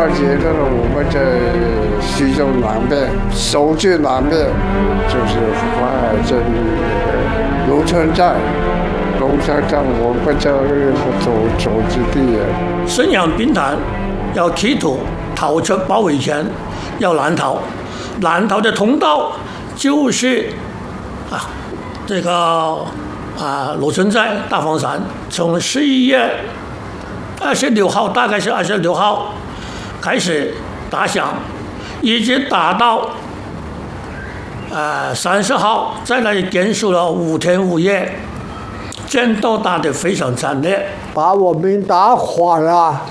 要紧的，我们这徐州南边、守军南边，就是这龙城寨。龙城寨我们这走之地。 沈阳兵团要企图逃出包围圈，要南逃。南逃的通道就是这个罗城寨、大房山，从11月26号，大概是26号开始打响，一直打到30号，在那里结束了5天5夜，战斗打得非常惨烈， 把我们打垮了，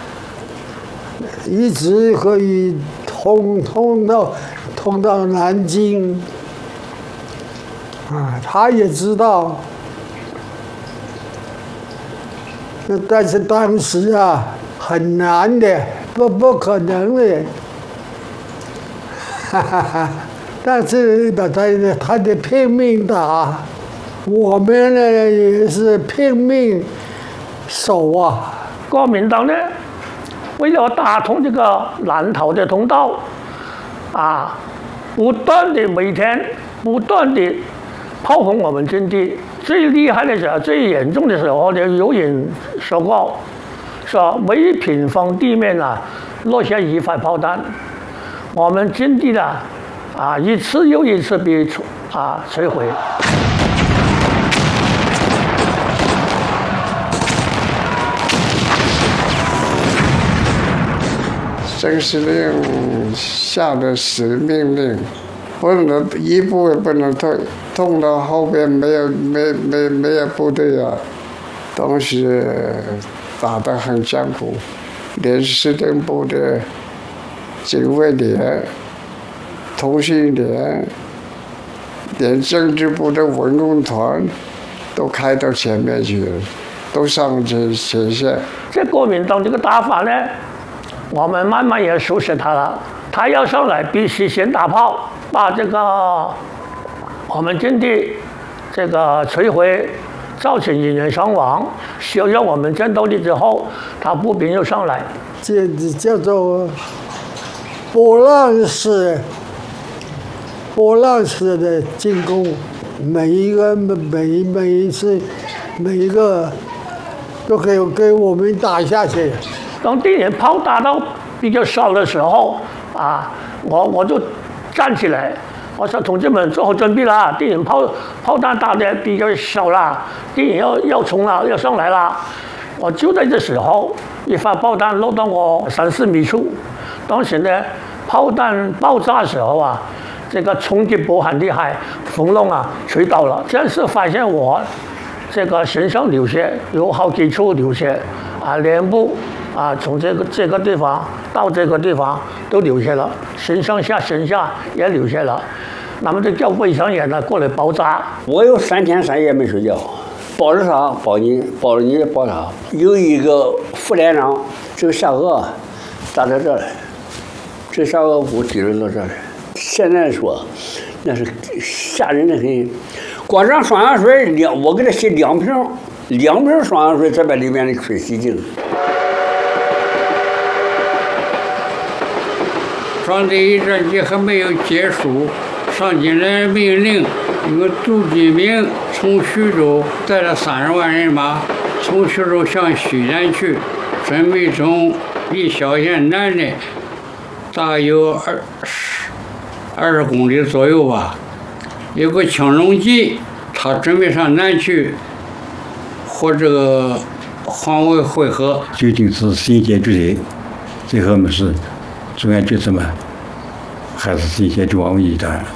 一直可以通到南京。他也知道，但是当时很难的，不可能的，但是他得拼命打，我们呢也是拼命守啊。 国民党呢，为了打通这个南逃的通道，不断的每天不断的炮轰我们阵地。最厉害的时候，最严重的时候，有人说过，说每平方地面落下1发炮弹，我们阵地一次又一次被摧毁。 郑司令下的死命令，不能一步也不能退，通到后边没有部队当时打得很艰苦，连司令部的警卫连、通信连、连政治部的文工团都开到前面去了，都上前线。 这国民党这个打法呢，我们慢慢也熟悉他了。他要上来必须先打炮，把这个我们阵地这个摧毁，造成人员伤亡，削弱我们战斗力之后，他步兵又上来， 这叫做波浪式的进攻，每一次每一个都给我们打下去。 当敌人炮打到比较少的时候我就站起来，我说同志们做好准备了，敌人炮弹打的比较少了，敌人要冲了，要上来了。我就在这时候，一发炮弹落到我3、4米处，当时呢炮弹爆炸的时候这个冲击波很厉害，风浪吹倒了。这时发现我这个身上流血，有好几处流血脸部从这个地方到这个地方都流血了，身上身下也流血了。那么就叫卫生员过来包扎。 我有3天3夜没睡觉，包着他，包着你，包他。有一个副连长，这个下颚打到这儿，这下颚骨滴到这儿。现在说，那是吓人的很。光上双氧水我给他洗2瓶双氧水，再把里面的水洗净。 上第一战役还没有结束，上级来命令，有个杜贼明从徐州带了30万人马，从徐州向西南去，准备从离萧县南的大有20公里左右吧。有个青龙集，他准备上南去和这个黄维会合。 究竟是谁接住谁？最后我们是中央决策嘛，还是谁接住王维一团？